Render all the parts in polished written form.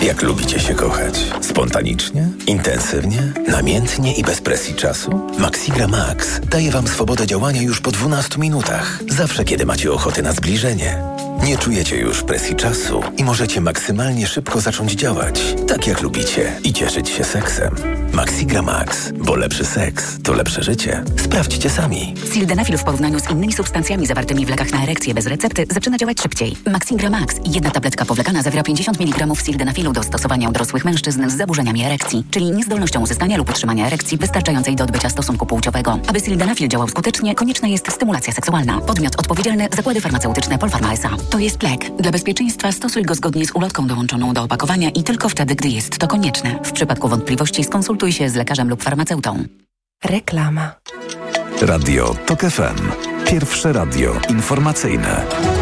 Jak lubicie się kochać? Spontanicznie? Intensywnie? Namiętnie i bez presji czasu? Maxigra Max daje Wam swobodę działania już po 12 minutach. Zawsze, kiedy macie ochotę na zbliżenie. Nie czujecie już presji czasu i możecie maksymalnie szybko zacząć działać, tak jak lubicie i cieszyć się seksem. Maxigra Max, bo lepszy seks to lepsze życie. Sprawdźcie sami. Sildenafil w porównaniu z innymi substancjami zawartymi w lekach na erekcję bez recepty zaczyna działać szybciej. Maxigra Max, jedna tabletka powlekana zawiera 50 mg sildenafilu do stosowania u dorosłych mężczyzn z zaburzeniami erekcji, czyli niezdolnością uzyskania lub utrzymania erekcji wystarczającej do odbycia stosunku płciowego. Aby sildenafil działał skutecznie, konieczna jest stymulacja seksualna. Podmiot odpowiedzialny: Zakłady Farmaceutyczne Polpharma S.A. To jest lek. Dla bezpieczeństwa stosuj go zgodnie z ulotką dołączoną do opakowania i tylko wtedy, gdy jest to konieczne. W przypadku wątpliwości skonsultuj się z lekarzem lub farmaceutą. Reklama. Radio TOK FM. Pierwsze radio informacyjne.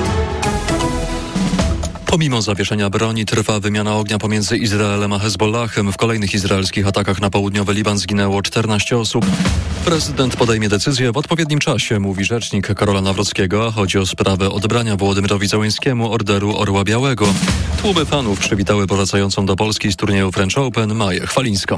Pomimo zawieszenia broni trwa wymiana ognia pomiędzy Izraelem a Hezbollahem. W kolejnych izraelskich atakach na południowy Liban zginęło 14 osób. Prezydent podejmie decyzję w odpowiednim czasie, mówi rzecznik Karola Nawrockiego. Chodzi o sprawę odebrania Wołodymyrowi Zełenskiemu Orderu Orła Białego. Tłumy fanów przywitały powracającą do Polski z turnieju French Open Maję Chwalińską.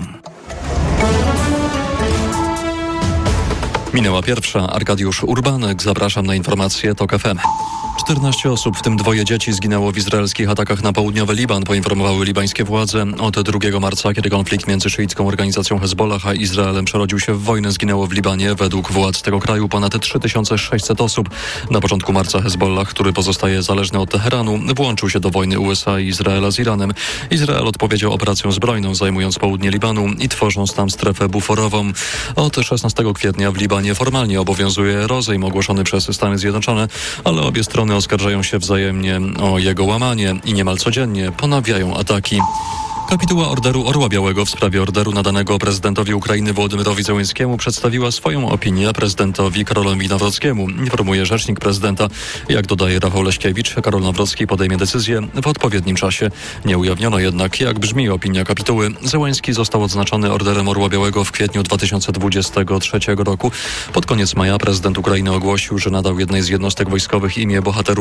Minęła pierwsza. Arkadiusz Urbanek. Zapraszam na informacje TOK FM. 14 osób, w tym 2 dzieci, zginęło w izraelskich atakach na południowy Liban, poinformowały libańskie władze. Od 2 marca, kiedy konflikt między szyicką organizacją Hezbollah a Izraelem przerodził się w wojnę, zginęło w Libanie według władz tego kraju ponad 3600 osób. Na początku marca Hezbollah, który pozostaje zależny od Teheranu, włączył się do wojny USA i Izraela z Iranem. Izrael odpowiedział operacją zbrojną, zajmując południe Libanu i tworząc tam strefę buforową. Od 16 kwietnia w Libanie formalnie obowiązuje rozejm ogłoszony przez Stany Zjednoczone, ale obie strony oskarżają się wzajemnie o jego łamanie i niemal codziennie ponawiają ataki. Kapituła Orderu Orła Białego w sprawie orderu nadanego prezydentowi Ukrainy Wołodymyrowi Zełenskiemu przedstawiła swoją opinię prezydentowi Karolowi Nawrockiemu, informuje rzecznik prezydenta. Jak dodaje Rafał Leśkiewicz, Karol Nawrocki podejmie decyzję w odpowiednim czasie. Nie ujawniono jednak, jak brzmi opinia kapituły. Zełenski został odznaczony Orderem Orła Białego w kwietniu 2023 roku. Pod koniec maja prezydent Ukrainy ogłosił, że nadał jednej z jednostek wojskowych imię bohaterów